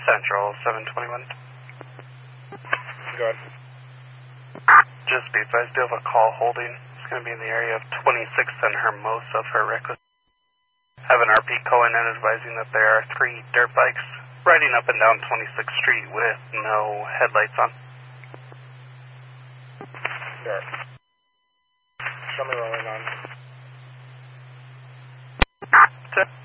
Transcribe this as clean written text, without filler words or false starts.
Central 721. Go ahead. Just be advised, do have a call holding. It's going to be in the area of 26th and Hermosa for reckless. Have an RP calling in advising that there are 3 dirt bikes riding up and down 26th Street with no headlights on. Dirt. Show me rolling on. Check.